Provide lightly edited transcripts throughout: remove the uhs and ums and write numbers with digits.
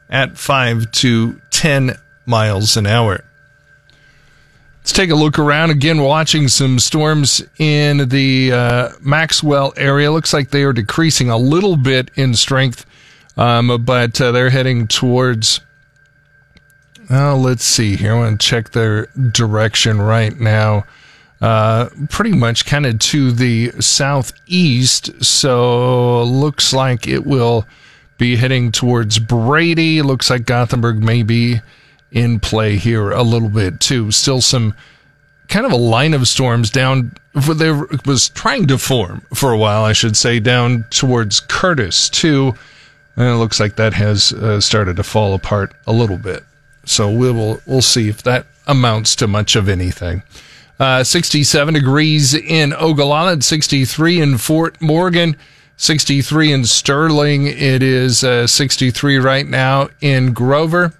at 5 to 10 miles an hour. Let's take a look around again, watching some storms in the Maxwell area. Looks like they are decreasing a little bit in strength, but they're heading towards, let's see here. I want to check their direction right now. Pretty much kind of to the southeast, so looks like it will be heading towards Brady. Looks like Gothenburg may be in play here a little bit too. Still some kind of a line of storms down, there was trying to form for a while, I should say, down towards Curtis too. And it looks like that has started to fall apart a little bit. So we'll see if that amounts to much of anything. 67 degrees in Ogallala, 63 in Fort Morgan, 63 in Sterling. It is 63 right now in Grover.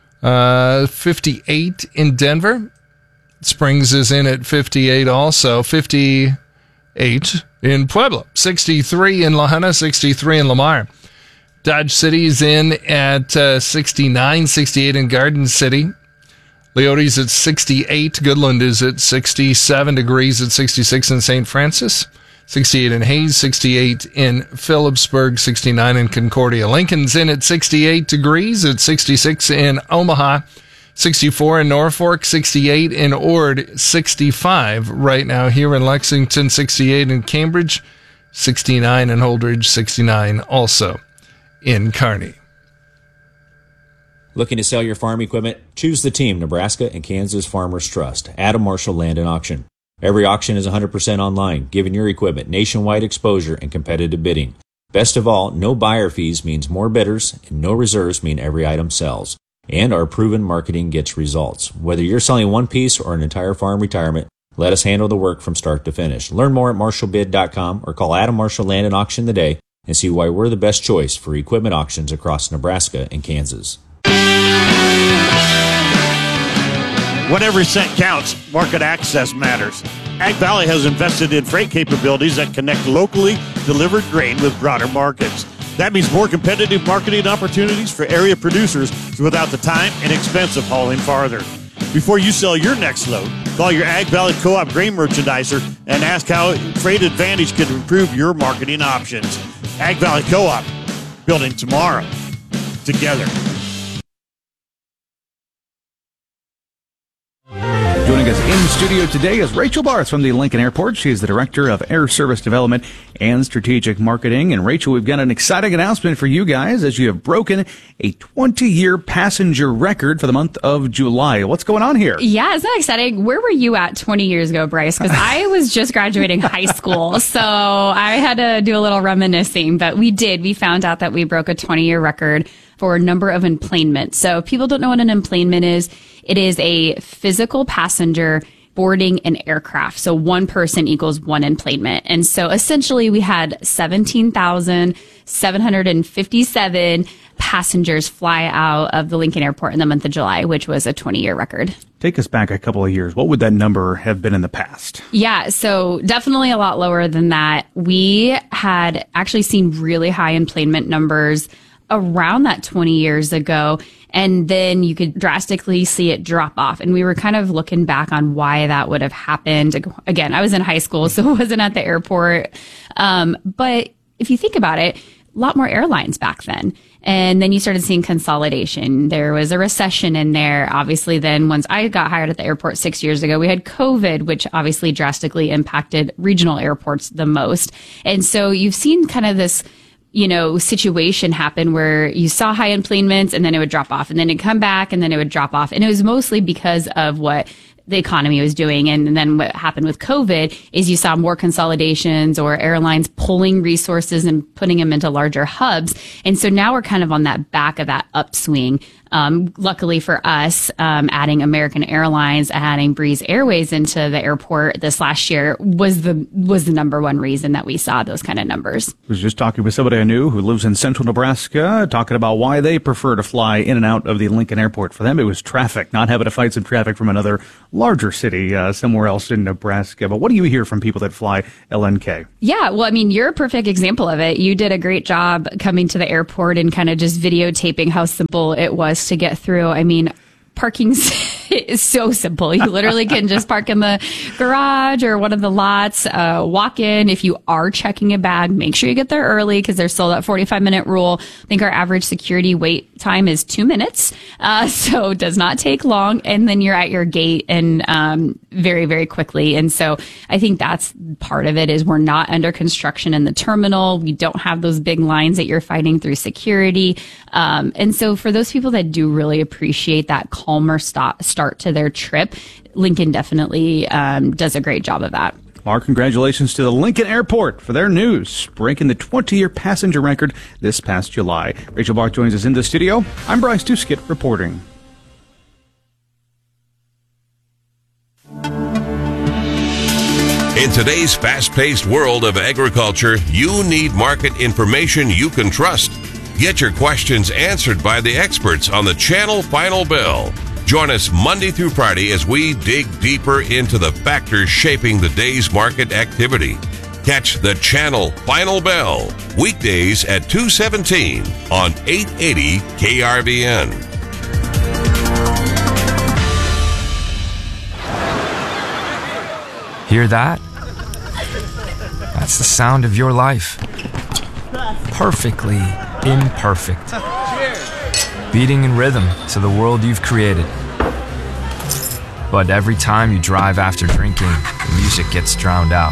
58 in Denver. Springs is in at 58 also. 58 in Pueblo. 63 in La Junta. 63 in Lamar. Dodge City is in at 69. 68 in Garden City. Leote's at 68. Goodland is at 67 degrees at 66 in St. Francis. 68 in Hayes, 68 in Phillipsburg, 69 in Concordia. Lincoln's in at 68 degrees at 66 in Omaha, 64 in Norfolk, 68 in Ord, 65 right now here in Lexington, 68 in Cambridge, 69 in Holdridge, 69 also in Kearney. Looking to sell your farm equipment? Choose the team Nebraska and Kansas Farmers Trust. Adam Marshall Land and Auction. Every auction is 100% online, giving your equipment nationwide exposure and competitive bidding. Best of all, no buyer fees means more bidders, and no reserves mean every item sells. And our proven marketing gets results. Whether you're selling one piece or an entire farm retirement, let us handle the work from start to finish. Learn more at marshallbid.com or call Adam Marshall Land and Auction today and see why we're the best choice for equipment auctions across Nebraska and Kansas. When every cent counts, market access matters. Ag Valley has invested in freight capabilities that connect locally delivered grain with broader markets. That means more competitive marketing opportunities for area producers without the time and expense of hauling farther. Before you sell your next load, call your Ag Valley Co-op grain merchandiser and ask how Freight Advantage can improve your marketing options. Ag Valley Co-op, building tomorrow together. Joining us in studio today is Rachel Barth from the Lincoln Airport. She is the Director of Air Service Development and Strategic Marketing. And Rachel, we've got an exciting announcement for you guys as you have broken a 20-year passenger record for the month of July. What's going on here? Yeah, isn't that exciting? Where were you at 20 years ago, Bryce? Because I was just graduating high school, so I had to do a little reminiscing. But we did. We found out that we broke a 20-year record for number of enplanements. So if people don't know what an enplanement is, it is a physical passenger boarding an aircraft. So one person equals one enplanement. And so essentially we had 17,757 passengers fly out of the Lincoln Airport in the month of July, which was a 20-year record. Take us back a couple of years. What would that number have been in the past? Yeah, so definitely a lot lower than that. We had actually seen really high enplanement numbers around that 20 years ago. And then you could drastically see it drop off. And we were kind of looking back on why that would have happened. Again, I was in high school, so it wasn't at the airport. But if you think about it, a lot more airlines back then. And then you started seeing consolidation. There was a recession in there. Obviously, then once I got hired at the airport 6 years ago, we had COVID, which obviously drastically impacted regional airports the most. And so you've seen kind of this, situation happen where you saw high enplanements and then it would drop off and then it'd come back and then it would drop off. And it was mostly because of what the economy was doing. And then what happened with COVID is you saw more consolidations or airlines pulling resources and putting them into larger hubs. And so now we're kind of on that back of that upswing. Luckily for us, adding American Airlines, adding Breeze Airways into the airport this last year was the number one reason that we saw those kind of numbers. I was just talking with somebody I knew who lives in central Nebraska, talking about why they prefer to fly in and out of the Lincoln Airport. For them, it was traffic, not having to fight some traffic from another larger city somewhere else in Nebraska. But what do you hear from people that fly LNK? Yeah, well, I mean, you're a perfect example of it. You did a great job coming to the airport and kind of just videotaping how simple it was to get through. I mean, parking is so simple. You literally can just park in the garage or one of the lots, walk in. If you are checking a bag, make sure you get there early because there's still that 45-minute rule. I think our average security wait time is 2 minutes. So it does not take long. And then you're at your gate and very, very quickly. And so I think that's part of it is we're not under construction in the terminal. We don't have those big lines that you're fighting through security. And so for those people that do really appreciate that calmer start to their trip, Lincoln definitely does a great job of that. Our congratulations to the Lincoln Airport for their news, breaking the 20-year passenger record this past July. Rachel Barth joins us in the studio. I'm Bryce Tuskett reporting. In today's fast-paced world of agriculture, you need market information you can trust. Get your questions answered by the experts on the Channel Final Bell. Join us Monday through Friday as we dig deeper into the factors shaping the day's market activity. Catch the Channel Final Bell weekdays at 2:17 on 880 KRVN. Hear that? That's the sound of your life. Perfectly imperfect. Beating in rhythm to the world you've created. But every time you drive after drinking, the music gets drowned out.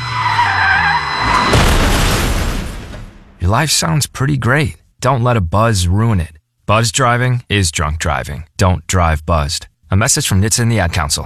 Your life sounds pretty great. Don't let a buzz ruin it. Buzz driving is drunk driving. Don't drive buzzed. A message from NHTSA and the Ad Council.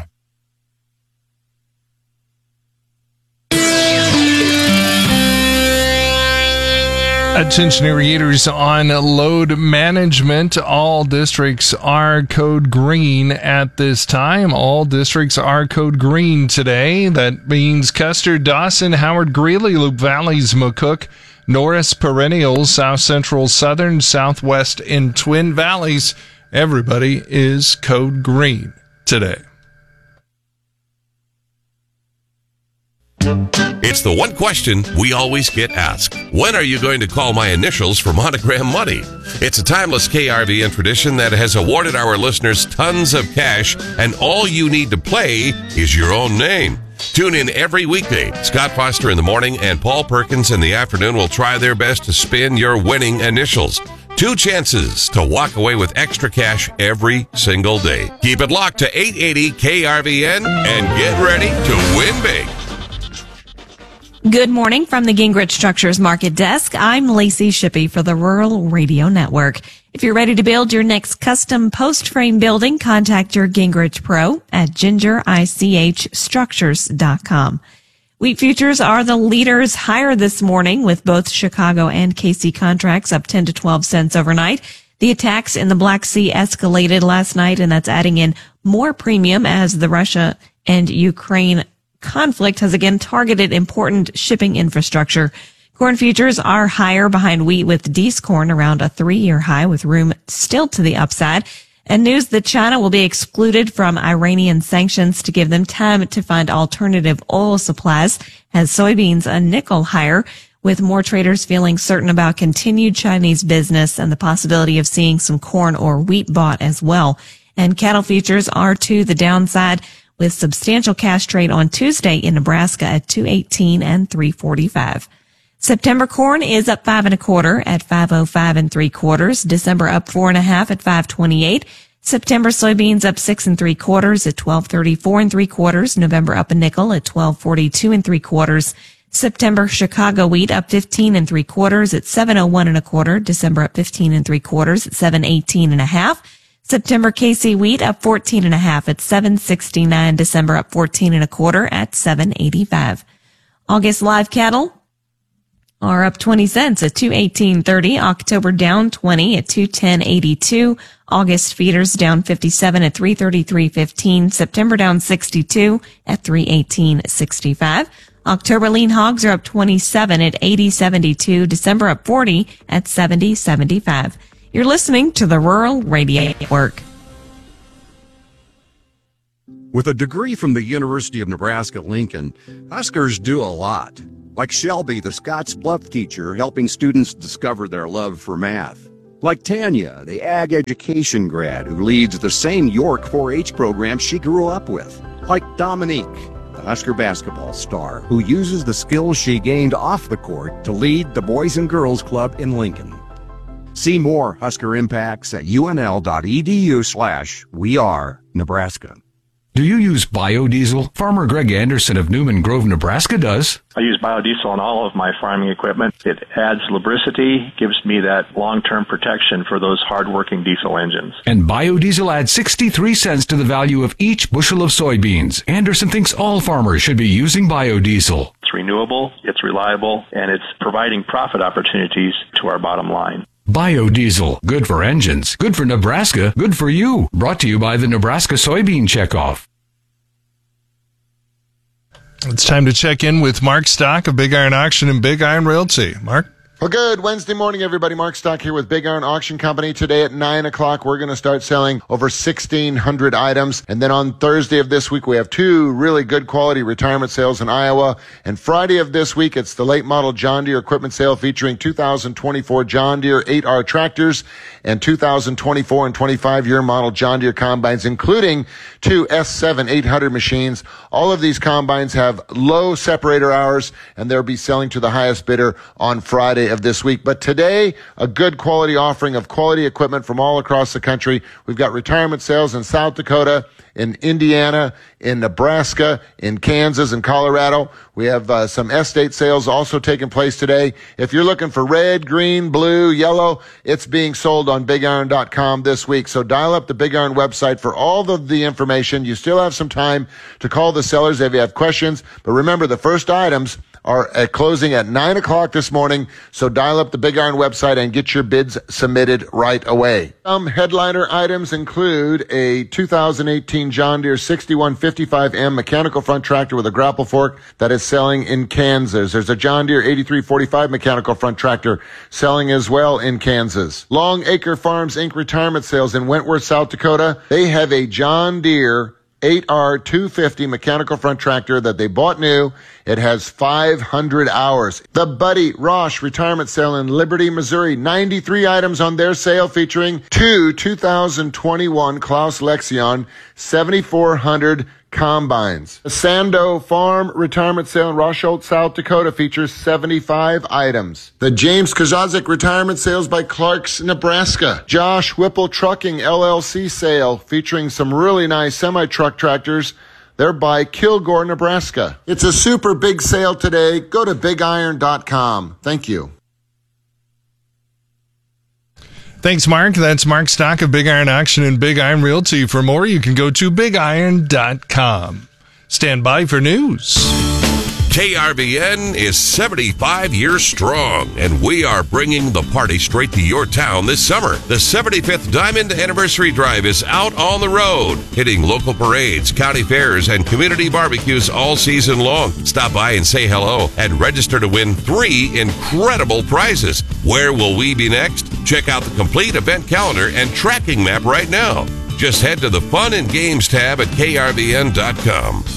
Attention irrigators on load management. All districts are code green at this time. All districts are code green today. That means Custer, Dawson, Howard, Greeley, Loup Valleys, McCook, Norris, Perennial, South Central, Southern, Southwest, and Twin Valleys. Everybody is code green today. It's the one question we always get asked. When are you going to call my initials for Monogram Money? It's a timeless KRVN tradition that has awarded our listeners tons of cash, and all you need to play is your own name. Tune in every weekday. Scott Foster in the morning and Paul Perkins in the afternoon will try their best to spin your winning initials. 2 chances to walk away with extra cash every single day. Keep it locked to 880 KRVN and get ready to win big. Good morning from the Gingrich Structures Market Desk. I'm Lacey Shippey for the Rural Radio Network. If you're ready to build your next custom post frame building, contact your Gingrich Pro at gingerichstructures.com. Wheat futures are the leaders higher this morning with both Chicago and KC contracts up 10 to 12 cents overnight. The attacks in the Black Sea escalated last night, and that's adding in more premium as the Russia and Ukraine conflict has again targeted important shipping infrastructure. Corn futures are higher behind wheat with Dees corn around a 3-year high with room still to the upside. And news that China will be excluded from Iranian sanctions to give them time to find alternative oil supplies has soybeans a nickel higher, with more traders feeling certain about continued Chinese business and the possibility of seeing some corn or wheat bought as well. And cattle futures are to the downside, with substantial cash trade on Tuesday in Nebraska at 218 and 345. September corn is up 5 1/4 at 505 3/4. December up 4 1/2 at 528. September soybeans up 6 3/4 at 1234 3/4. November up a nickel at 1242 3/4. September Chicago wheat up 15 3/4 at 701 1/4. December up 15 3/4 at 718 1/2. September KC wheat up 14 1/2 at 769. December up 14 1/4 at 785. August live cattle are up 20 cents at 218.30. October down 20 at 210.82. August feeders down 57 at 333.15. September down 62 at 318.65. October lean hogs are up 27 at 80.72. December up 40 at 70.75. You're listening to the Rural Radio Network. With a degree from the University of Nebraska-Lincoln, Huskers do a lot. Like Shelby, the Scottsbluff teacher, helping students discover their love for math. Like Tanya, the ag education grad who leads the same York 4-H program she grew up with. Like Dominique, the Husker basketball star who uses the skills she gained off the court to lead the Boys and Girls Club in Lincoln. See more Husker impacts at unl.edu/wearenebraska. Do you use biodiesel? Farmer Greg Anderson of Newman Grove, Nebraska does. I use biodiesel on all of my farming equipment. It adds lubricity, gives me that long-term protection for those hard-working diesel engines. And biodiesel adds 63 cents to the value of each bushel of soybeans. Anderson thinks all farmers should be using biodiesel. It's renewable, it's reliable, and it's providing profit opportunities to our bottom line. Biodiesel. Good for engines. Good for Nebraska. Good for you. Brought to you by the Nebraska Soybean Checkoff. It's time to check in with Mark Stock of Big Iron Auction and Big Iron Realty. Mark? Well, good Wednesday morning, everybody. Mark Stock here with Big Iron Auction Company. Today at 9 o'clock, we're going to start selling over 1,600 items. And then on Thursday of this week, we have 2 really good quality retirement sales in Iowa. And Friday of this week, it's the late model John Deere equipment sale featuring 2024 John Deere 8R tractors and 2024 and 25-year model John Deere combines, including 2 S7 800 machines. All of these combines have low separator hours, and they'll be selling to the highest bidder on Friday of this week. But today, a good quality offering of quality equipment from all across the country. We've got retirement sales in South Dakota, in Indiana, in Nebraska, in Kansas, and Colorado. We have some estate sales also taking place today. If you're looking for red, green, blue, yellow, it's being sold on BigIron.com this week. So dial up the Big Iron website for all of the information. You still have some time to call the sellers if you have questions. But remember, the first items are at closing at 9 o'clock this morning. So dial up the Big Iron website and get your bids submitted right away. Some headliner items include a 2018 John Deere 6155M mechanical front tractor with a grapple fork that is selling in Kansas. There's a John Deere 8345 mechanical front tractor selling as well in Kansas. Long Acre Farms Inc. retirement sales in Wentworth, South Dakota. They have a John Deere 8R 250 mechanical front tractor that they bought new. It has 500 hours. The Buddy Rosh retirement sale in Liberty, Missouri. 93 items on their sale featuring 2 2021 Klaus Lexion 7400 combines. The Sando Farm retirement sale in Rosholt, South Dakota features 75 items. The James Kazazik retirement sales by Clark's, Nebraska. Josh Whipple Trucking LLC sale featuring some really nice semi-truck tractors. They're by Kilgore, Nebraska. It's a super big sale today. Go to BigIron.com. Thank you. Thanks, Mark. That's Mark Stock of Big Iron Auction and Big Iron Realty. For more, you can go to BigIron.com. Stand by for news. KRBN is 75 years strong, and we are bringing the party straight to your town this summer. The 75th Diamond Anniversary Drive is out on the road, hitting local parades, county fairs, and community barbecues all season long. Stop by and say hello and register to win 3 incredible prizes. Where will we be next? Check out the complete event calendar and tracking map right now. Just head to the Fun and Games tab at KRBN.com.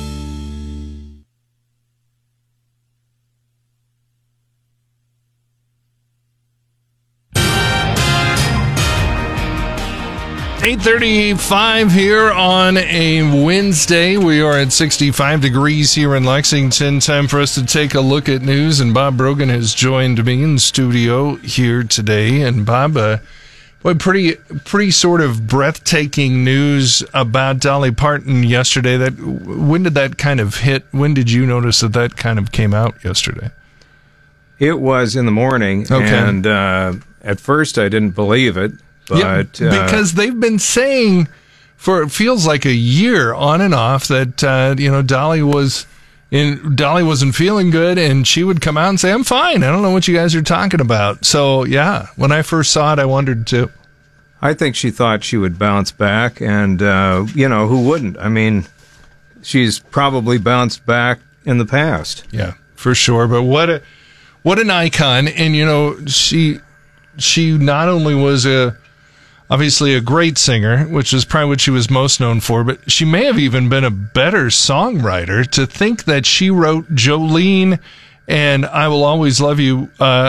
.35 here on a Wednesday. We are at 65 degrees here in Lexington. Time for us to take a look at news, and Bob Brogan has joined me in studio here today. And Bob, pretty sort of breathtaking news about Dolly Parton yesterday. When did that kind of hit? When did you notice that kind of came out yesterday? It was in the morning, okay. And at first I didn't believe it. But, because they've been saying for it feels like a year on and off that Dolly wasn't feeling good, and she would come out and say, "I'm fine. I don't know what you guys are talking about." So yeah, when I first saw it, I wondered too. I think she thought she would bounce back, and who wouldn't? I mean, she's probably bounced back in the past. Yeah, for sure. But what an icon, and she not only was a obviously a great singer, which is probably what she was most known for, but she may have even been a better songwriter. To think that she wrote Jolene and I Will Always Love You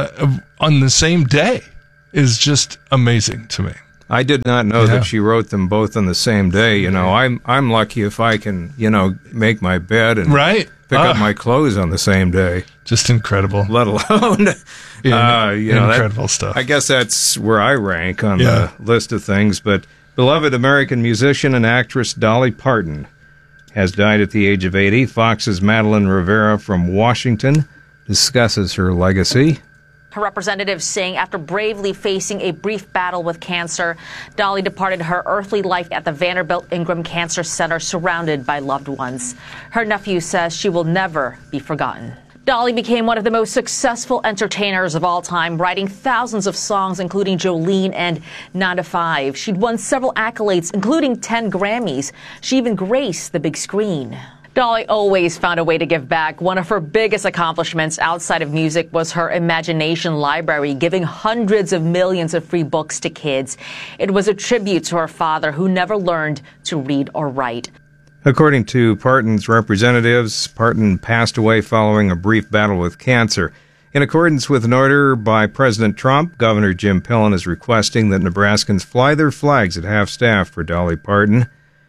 on the same day is just amazing to me. I did not know that she wrote them both on the same day. You know, I'm lucky if I can, make my bed and pick up my clothes on the same day. Just incredible. Let alone, incredible stuff. I guess that's where I rank on the list of things. But beloved American musician and actress Dolly Parton has died at the age of 80. Fox's Madeline Rivera from Washington discusses her legacy. Her representatives saying after bravely facing a brief battle with cancer, Dolly departed her earthly life at the Vanderbilt Ingram Cancer Center surrounded by loved ones. Her nephew says she will never be forgotten. Dolly became one of the most successful entertainers of all time, writing thousands of songs, including Jolene and 9 to 5. She'd won several accolades, including 10 Grammys. She even graced the big screen. Dolly always found a way to give back. One of her biggest accomplishments outside of music was her Imagination Library, giving hundreds of millions of free books to kids. It was a tribute to her father, who never learned to read or write. According to Parton's representatives, Parton passed away following a brief battle with cancer. In accordance with an order by President Trump, Governor Jim Pillen is requesting that Nebraskans fly their flags at half-staff for Dolly Parton.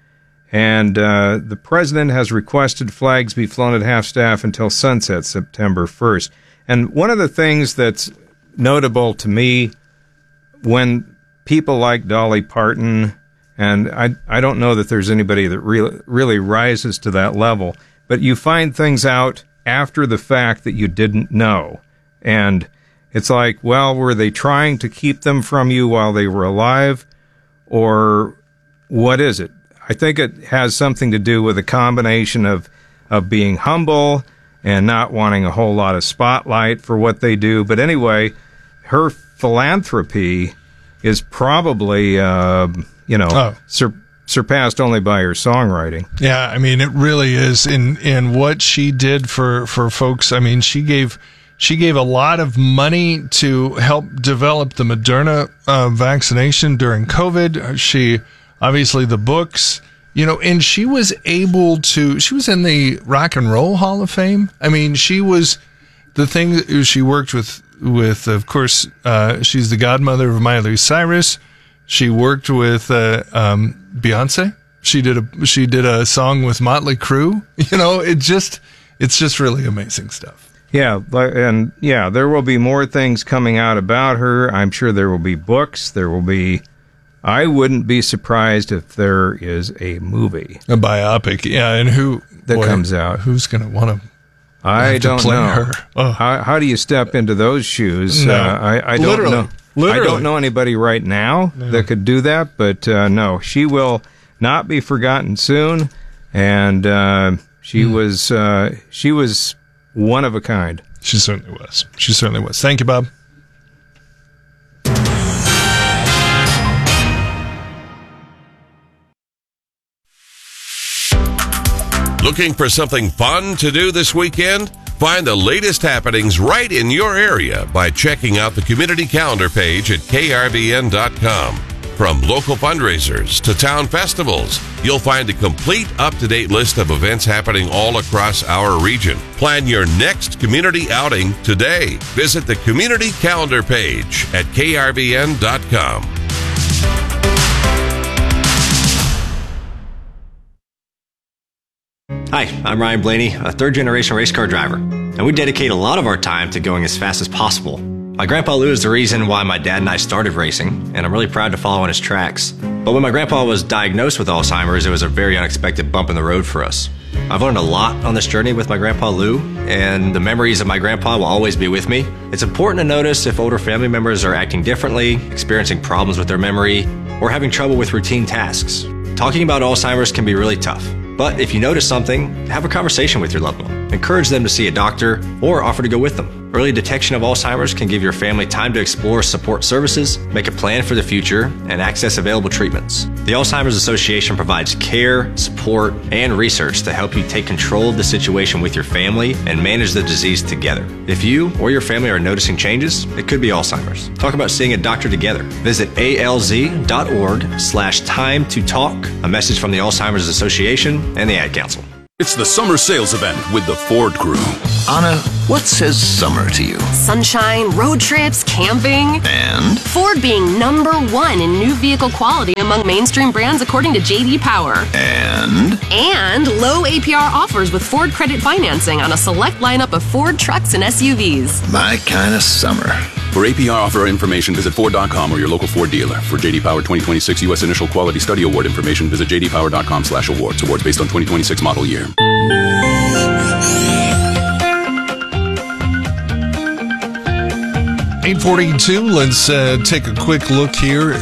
And the president has requested flags be flown at half-staff until sunset, September 1st. And one of the things that's notable to me when people like Dolly Parton, and I don't know that there's anybody that really rises to that level, but you find things out after the fact that you didn't know. And it's like, well, were they trying to keep them from you while they were alive? Or what is it? I think it has something to do with a combination of being humble and not wanting a whole lot of spotlight for what they do. But anyway, her philanthropy is probably, surpassed only by her songwriting. Yeah, I mean, it really is. In what she did for folks, I mean, she gave a lot of money to help develop the Moderna vaccination during COVID. She... Obviously, the books, and she was in the Rock and Roll Hall of Fame. I mean, she was the thing that she worked with, of course, she's the godmother of Miley Cyrus. She worked with Beyonce. She did a song with Motley Crue. It's just really amazing stuff. Yeah, and there will be more things coming out about her. I'm sure there will be books. There will be... I wouldn't be surprised if there is a movie. A biopic, yeah, and comes out. Who's going to want to I don't play know. Her? Oh. How do you step into those shoes? No. I don't know. Literally. I don't know anybody right now that could do that, but no, she will not be forgotten soon, and she was one of a kind. She certainly was. Thank you, Bob. Looking for something fun to do this weekend? Find the latest happenings right in your area by checking out the community calendar page at krvn.com. From local fundraisers to town festivals, you'll find a complete up-to-date list of events happening all across our region. Plan your next community outing today. Visit the community calendar page at krvn.com. Hi, I'm Ryan Blaney, a third-generation race car driver, and we dedicate a lot of our time to going as fast as possible. My grandpa Lou is the reason why my dad and I started racing, and I'm really proud to follow in his tracks. But when my grandpa was diagnosed with Alzheimer's, it was a very unexpected bump in the road for us. I've learned a lot on this journey with my grandpa Lou, and the memories of my grandpa will always be with me. It's important to notice if older family members are acting differently, experiencing problems with their memory, or having trouble with routine tasks. Talking about Alzheimer's can be really tough. But if you notice something, have a conversation with your loved one. Encourage them to see a doctor or offer to go with them. Early detection of Alzheimer's can give your family time to explore support services, make a plan for the future, and access available treatments. The Alzheimer's Association provides care, support, and research to help you take control of the situation with your family and manage the disease together. If you or your family are noticing changes, it could be Alzheimer's. Talk about seeing a doctor together. Visit alz.org/time to talk. A message from the Alzheimer's Association and the Ad Council. It's the summer sales event with the Ford Crew. Anna, what says summer to you? Sunshine, road trips, camping. And? Ford being #1 in new vehicle quality among mainstream brands according to J.D. Power. And? And low APR offers with Ford credit financing on a select lineup of Ford trucks and SUVs. My kind of summer. For APR offer information, visit Ford.com or your local Ford dealer. For J.D. Power 2026 U.S. Initial Quality Study Award information, visit jdpower.com/awards. Awards based on 2026 model year. 8:42. Let's take a quick look here.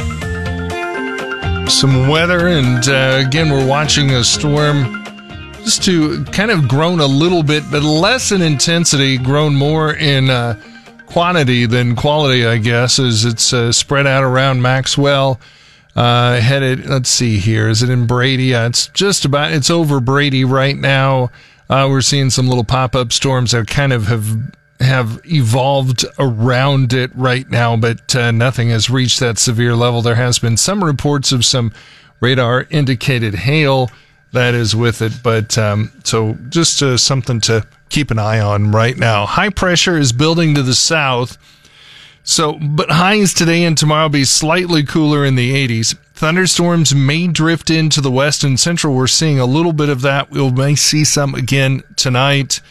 Some weather, and again, we're watching a storm just to kind of grown a little bit, but less in intensity, grown more in quantity than quality, I guess, as it's spread out around Maxwell. Headed, let's see here, is it in Brady? Yeah, it's over Brady right now. We're seeing some little pop-up storms that kind of have evolved around it right now, but nothing has reached that severe level. There has been some reports of some radar-indicated hail that is with it, but so just something to keep an eye on right now. High pressure is building to the south. But highs today and tomorrow will be slightly cooler in the 80s. Thunderstorms may drift into the west and central. We're seeing a little bit of that. We may see some again tonight.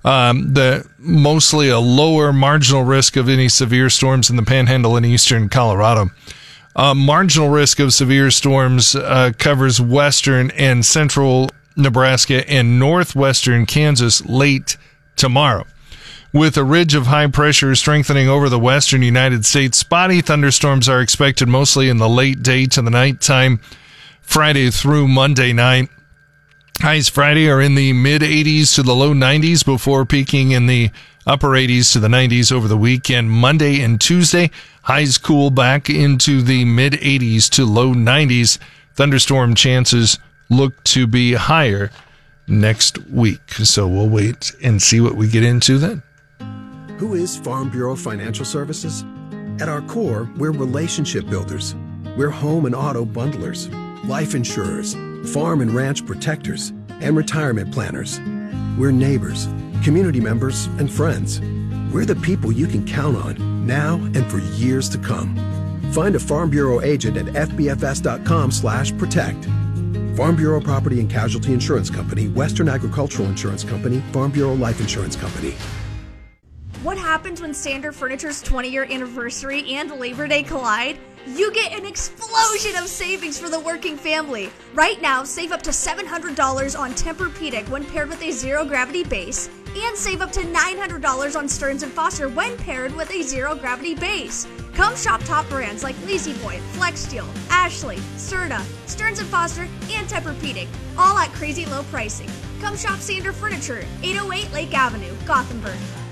Mostly a lower marginal risk of any severe storms in the Panhandle in eastern Colorado. Marginal risk of severe storms covers western and central Nebraska and northwestern Kansas late tomorrow. With a ridge of high pressure strengthening over the western United States, spotty thunderstorms are expected mostly in the late day to the nighttime, Friday through Monday night. Highs Friday are in the mid-80s to the low 90s before peaking in the upper 80s to the 90s over the weekend. Monday and Tuesday, highs cool back into the mid-80s to low 90s. Thunderstorm chances look to be higher next week. So we'll wait and see what we get into then. Who is Farm Bureau Financial Services? At our core, we're relationship builders. We're home and auto bundlers, life insurers, farm and ranch protectors, and retirement planners. We're neighbors, community members, and friends. We're the people you can count on now and for years to come. Find a Farm Bureau agent at fbfs.com/protect. Farm Bureau Property and Casualty Insurance Company, Western Agricultural Insurance Company, Farm Bureau Life Insurance Company. What happens when Standard Furniture's 20-year anniversary and Labor Day collide? You get an explosion of savings for the working family. Right now, save up to $700 on Tempur-Pedic when paired with a zero-gravity base, and save up to $900 on Stearns & Foster when paired with a zero-gravity base. Come shop top brands like La-Z-Boy, FlexSteel, Ashley, Serta, Stearns & Foster, and Tempur-Pedic, all at crazy low pricing. Come shop Standard Furniture, 808 Lake Avenue, Gothenburg.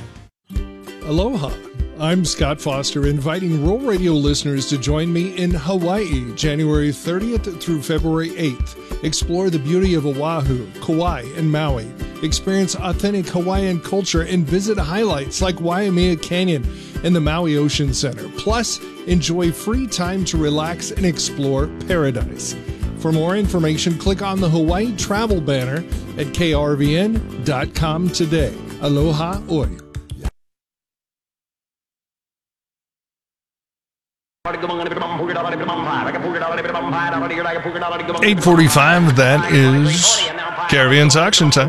Aloha. I'm Scott Foster, inviting Rural Radio listeners to join me in Hawaii, January 30th through February 8th. Explore the beauty of Oahu, Kauai, and Maui. Experience authentic Hawaiian culture and visit highlights like Waimea Canyon and the Maui Ocean Center. Plus, enjoy free time to relax and explore paradise. For more information, click on the Hawaii travel banner at krvn.com today. Aloha oi. 8:45, that is Caribbean's auction time.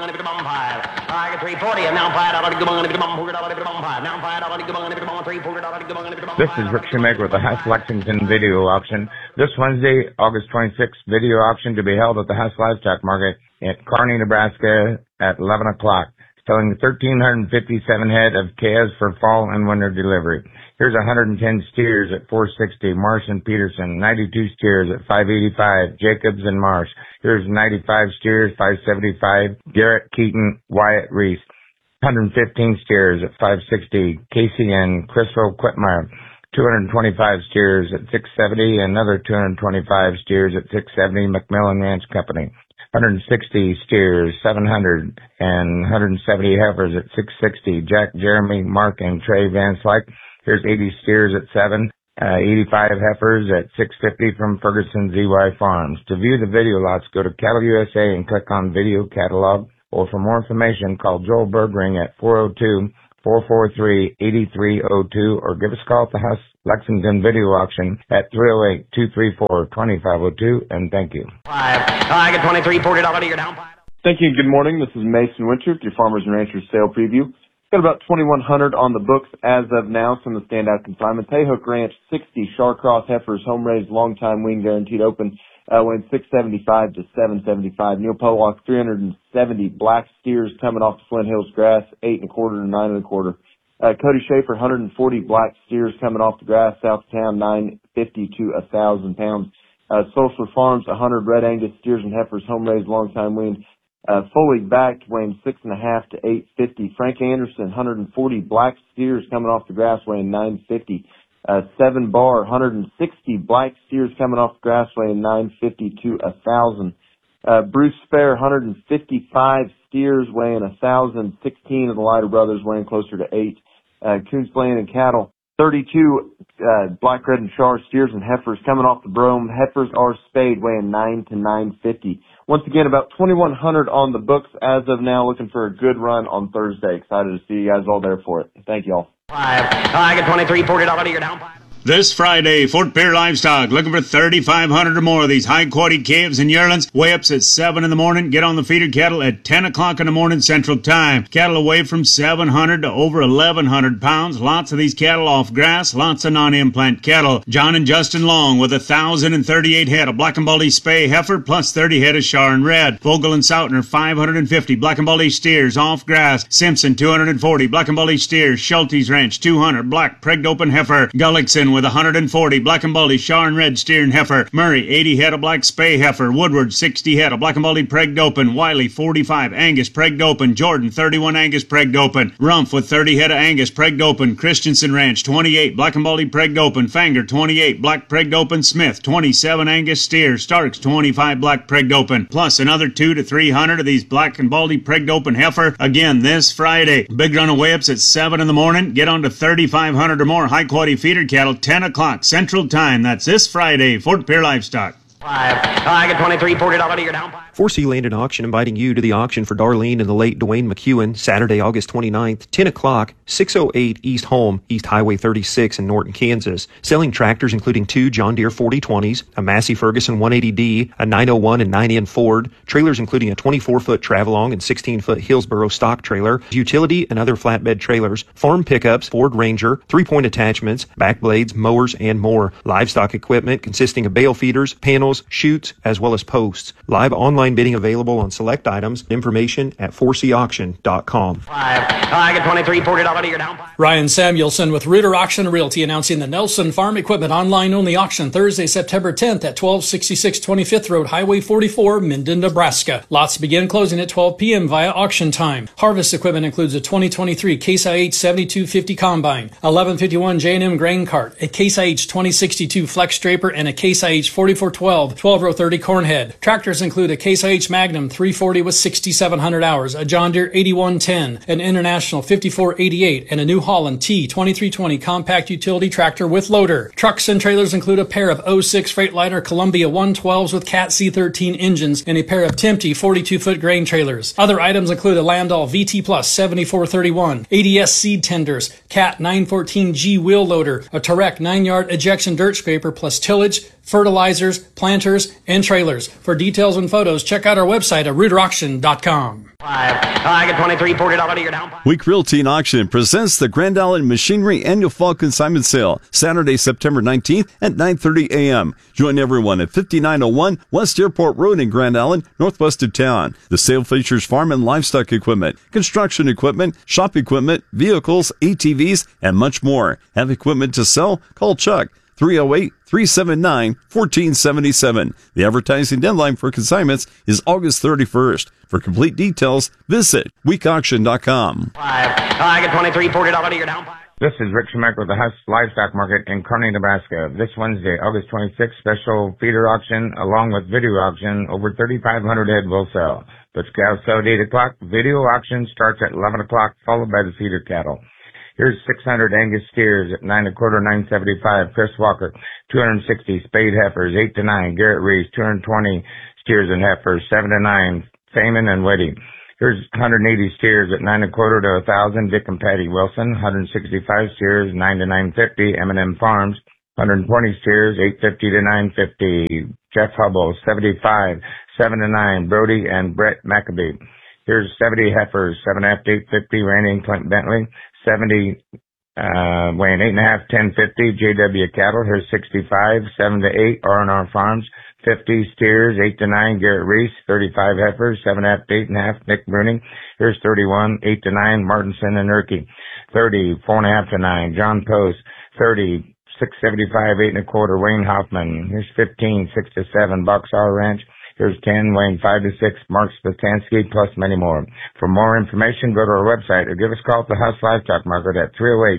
This is Rick Shoemaker with the Hess Lexington Video Auction. This Wednesday, August 26th, video auction to be held at the Hess Livestock Market at Kearney, Nebraska at 11 o'clock. Selling 1,357 head of calves for fall and winter delivery. Here's 110 steers at $460, Marsh and Peterson, 92 steers at $585, Jacobs and Marsh. Here's 95 steers, $575, Garrett, Keaton, Wyatt, Reese. 115 steers at $560. Casey and Crystal Quitmeyer, 225 steers at $670. Another 225 steers at $670. McMillan Ranch Company, 160 steers, $700, and 170 heifers at $660. Jack, Jeremy, Mark, and Trey Van Slyke. Here's 80 steers at $7. 85 heifers at $650 from Ferguson ZY Farms. To view the video lots, go to Cattle USA and click on Video Catalog. Or for more information, call Joel Bergring at 402-443-8302 or give us a call at the House Lexington Video Auction at 308-234-2502. And thank you. I get 23, $40 to your down. Thank you and good morning. This is Mason Winthrop, your Farmers and Ranchers Sale Preview. Got about 2,100 on the books as of now. Some of the standout consignments. Hayhook Ranch, 60 Shawcross heifers, home raised, long time wean guaranteed open, weighing 675 to 775. Neil Pollock, 370 black steers coming off the Flint Hills grass, 8 1/4 to 9 1/4. Cody Schaefer, 140 black steers coming off the grass, south of town, 950 to 1,000 pounds. Social Farms, 100 red Angus steers and heifers, home raised, long time weaned. Fully backed, weighing 6.5 to 850. Frank Anderson, 140 black steers coming off the grass, weighing 950. 7 bar, 160 black steers coming off the grass, weighing 950 to 1,000. Bruce Spare, 155 steers weighing 1,000. 16 of the lighter brothers weighing closer to 8. Coons Land and Cattle, 32 black, red, and char steers and heifers coming off the brome. Heifers are spayed, weighing 9 to 950. Once again, about 2,100 on the books as of now, looking for a good run on Thursday. Excited to see you guys all there for it. Thank you all. I get 23, $40 to your down. This Friday, Fort Pierre Livestock looking for 3,500 or more of these high-quality calves and yearlings. Weigh-ups at 7 in the morning. Get on the feeder cattle at 10 o'clock in the morning Central Time. Cattle away from 700 to over 1,100 pounds. Lots of these cattle off grass. Lots of non-implant cattle. John and Justin Long with 1,038 head of black and baldy spay heifer plus 30 head of Char and Red. Vogel and Soutner, 550 black and baldy steers off grass. Simpson, 240 black and baldy steers. Schulte's Ranch, 200 black pregged open heifer. Gullickson with 140 black and baldy Char and Red steer and heifer. Murray, 80 head of black spay heifer. Woodward, 60 head of black and baldy pregged open. Wiley, 45 Angus pregged open. Jordan, 31 Angus pregged open. Rumpf with 30 head of Angus pregged open. Christensen Ranch, 28 black and baldy pregged open. Fanger, 28 black pregged open. Smith, 27 Angus steer. Starks, 25 black pregged open. Plus another 200 to 300 of these black and baldy pregged open heifer. Again this Friday. Big run of weigh-ups at 7 in the morning. Get on to 3,500 or more high quality feeder cattle. 10 o'clock Central Time. That's this Friday, Fort Pierre Livestock. I get 23, $40 to your down. 4C Land and Auction inviting you to the auction for Darlene and the late Dwayne McEwen, Saturday, August 29th, 10 o'clock, 608 East Home, East Highway 36 in Norton, Kansas. Selling tractors including 2 John Deere 4020s, a Massey Ferguson 180D, a 901 and 9N Ford, trailers including a 24-foot Travelong and 16-foot Hillsboro stock trailer, utility and other flatbed trailers, farm pickups, Ford Ranger, 3-point attachments, back blades, mowers, and more. Livestock equipment consisting of bale feeders, panels, chutes, as well as posts. Live online bidding available on select items. Information at 4cauction.com. I get 23, $40 to your down. Ryan Samuelson with Reuter Auction Realty announcing the Nelson Farm Equipment online only auction Thursday, September 10th at 1266 25th Road, Highway 44, Minden, Nebraska. Lots begin closing at 12 p.m. via auction time. Harvest equipment includes a 2023 Case IH 7250 Combine, 1151 J&M Grain Cart, a Case IH 2062 Flex Draper, and a Case IH 4412 12-row 30 corn head. Tractors include a Case IH Magnum 340 with 6,700 hours, a John Deere 8110, an International 5488, and a New Holland T2320 compact utility tractor with loader. Trucks and trailers include a pair of 06 Freightliner Columbia 112s with Cat C13 engines and a pair of Tempe 42-foot grain trailers. Other items include a Landau VT Plus 7431, ADS seed tenders, Cat 914G wheel loader, a Tarek 9-yard ejection dirt scraper plus tillage, fertilizers, planters, and trailers. For details and photos, check out our website at reuterauction.com. I get 23, $40 to your down. Week Realty and Auction presents the Grand Island Machinery Annual Fall Consignment Sale, Saturday, September 19th at 9:30 a.m. Join everyone at 5901 West Airport Road in Grand Island, northwest of town. The sale features farm and livestock equipment, construction equipment, shop equipment, vehicles, ATVs, and much more. Have equipment to sell? Call Chuck. 308-379-1477. The advertising deadline for consignments is August 31st. For complete details, visit weekauction.com. I get 23, $40 to your down. This is Rick Schumacher with the Husk Livestock Market in Kearney, Nebraska. This Wednesday, August 26th, special feeder auction along with video auction. Over 3,500 head will sell. But cows sell at 8 o'clock. Video auction starts at 11 o'clock, followed by the feeder cattle. Here's 600 Angus steers at 9 1/4, 975. Chris Walker, 260 spade heifers, 8 to 9. Garrett Reese, 220 steers and heifers, 7 to 9. Feynman and Whitty. Here's 180 steers at 9 1/4 to 1,000. Dick and Patty Wilson, 165 steers, 9 to 950. M&M Farms, 120 steers, 850 to 950. Jeff Hubble, 75, 7 to 9. Brody and Brett McAbee. Here's 70 heifers, 7.5 to 850. Randy and Clint Bentley, 70, weighing 8.5, 1050. JW Cattle. Here's 65, 7 to 8. R&R Farms, 50 steers, 8 to 9. Garrett Reese, 35 heifers, 7.5 to 8.5. Nick Bruning. Here's 31, 8 to 9. Martinson and Erkey. 30, 4.5 to 9. John Post, 30, 675, 8 1/4. Wayne Hoffman. Here's 15, 6 to 7. Boxall Ranch. Here's 10, weighing 5 to 6. Mark Spatansky, plus many more. For more information, go to our website or give us a call at the Husk Livestock Market at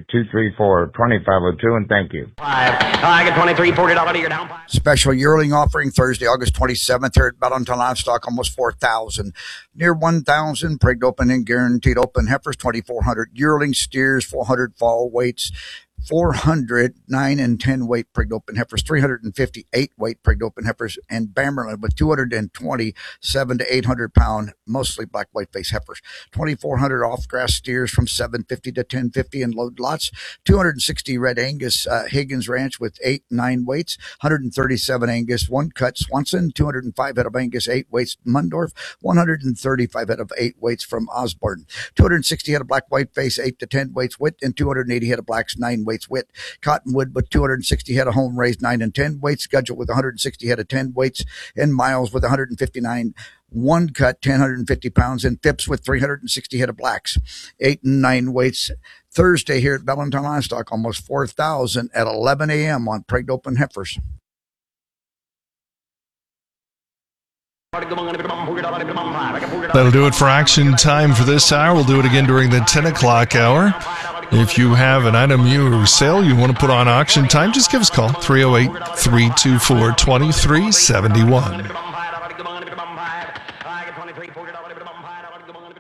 308-234-2502, and thank you. I get 23, $40 to your down. Special yearling offering Thursday, August 27th here at Bellington Livestock, almost 4,000. Near 1,000 prigged open and guaranteed open heifers, 2,400 yearling steers, 400 fall weights, 400 9 and 10 weight prigged open heifers, 358 weight prigged open heifers, and Bamberlin with 220 7 to 800 pound, mostly black white face heifers, 2,400 off grass steers from 750 to 1050 in load lots, 260 red Angus Higgins Ranch with 8 9 weights, 137 Angus one cut Swanson, 205 head of Angus 8 weights Mundorf, 135 head of 8 weights from Osborne, 260 head of black white face 8 to 10 weights Wit, and 280 head of blacks 9 weights Wit. Cottonwood with 260 head of home raised 9 and 10 weights, Schedule with 160 head of 10 weights, and Miles with 159 one cut 150 pounds, and Phipps with 360 head of blacks 8 and 9 weights. Thursday here at Bellington Livestock, almost 4,000 at 11 a.m. on prigged open heifers. That'll do it for action time for this hour. We'll do it again during the 10 o'clock hour. If you have an item you sell you want to put on auction time, just give us a call, 308-324-2371.